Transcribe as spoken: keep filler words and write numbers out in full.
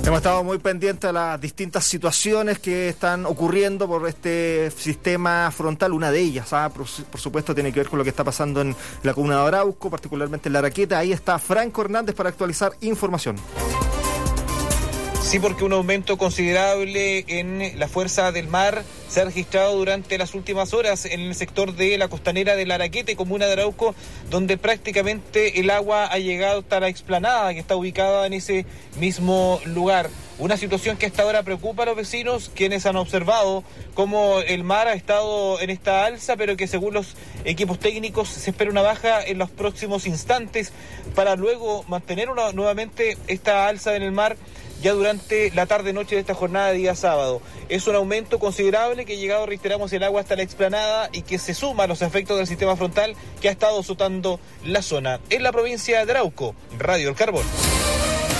Hemos estado muy pendientes de las distintas situaciones que están ocurriendo por este sistema frontal. Una de ellas, ¿ah? por, por supuesto, tiene que ver con lo que está pasando en la comuna de Arauco, particularmente en La Araqueta. Ahí está Franco Hernández para actualizar información. Sí, porque un aumento considerable en la fuerza del mar se ha registrado durante las últimas horas en el sector de la costanera de La Araqueta, comuna de Arauco, donde prácticamente el agua ha llegado hasta la explanada que está ubicada en ese mismo lugar. Una situación que hasta ahora preocupa a los vecinos, quienes han observado cómo el mar ha estado en esta alza, pero que según los equipos técnicos se espera una baja en los próximos instantes para luego mantener una, nuevamente esta alza en el mar ya durante la tarde-noche de esta jornada de día sábado. Es un aumento considerable que ha llegado, reiteramos, el agua hasta la explanada y que se suma a los efectos del sistema frontal que ha estado azotando la zona. En la provincia de Arauco, Radio El Carbón.